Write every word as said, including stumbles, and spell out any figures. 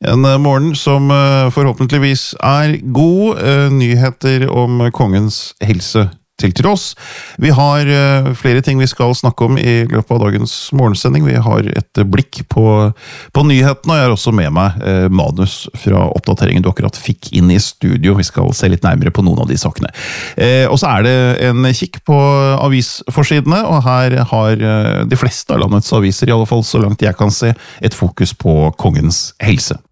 En morgen som forhåpentligvis er god. Nyheter om kongens helse til tross. Vi har flere ting vi skal snakke om i løpet av dagens morgensending. Vi har et blikk på, på nyhetene, og jeg har også med meg eh, manus fra oppdateringen du akkurat fikk inn i studio. Vi skal se litt nærmere på noen av de sakene. Eh, og så er det en kikk på avisforsidene, og her har de fleste av landets aviser, i alle fall så langt jeg kan se, et fokus på kongens helse.